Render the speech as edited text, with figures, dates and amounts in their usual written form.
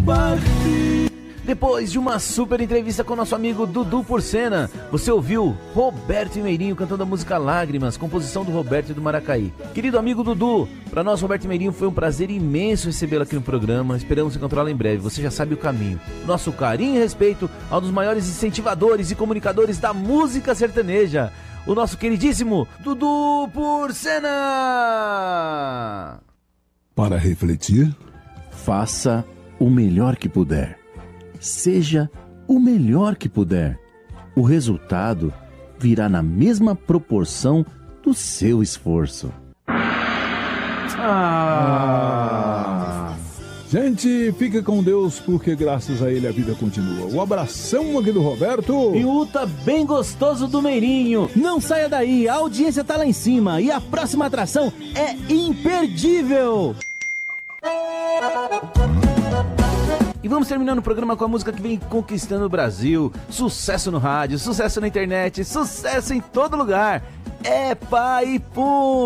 partir. Depois de uma super entrevista com nosso amigo Dudu Porcena, você ouviu Roberto e Meirinho cantando a música Lágrimas, composição do Roberto e do Maracaí. Querido amigo Dudu, para nós Roberto e Meirinho foi um prazer imenso recebê-lo aqui no programa, esperamos encontrá-lo em breve, você já sabe o caminho. Nosso carinho e respeito a um dos maiores incentivadores e comunicadores da música sertaneja, o nosso queridíssimo Dudu Porcena! Para refletir, faça o melhor que puder. Seja o melhor que puder. O resultado virá na mesma proporção do seu esforço. Gente, fica com Deus, porque graças a ele a vida continua. Um abração aqui do Roberto. E o Uta bem gostoso do Meirinho. Não saia daí, a audiência tá lá em cima e a próxima atração é imperdível. E vamos terminando o programa com a música que vem conquistando o Brasil. Sucesso no rádio, sucesso na internet, sucesso em todo lugar. É Pai Pum!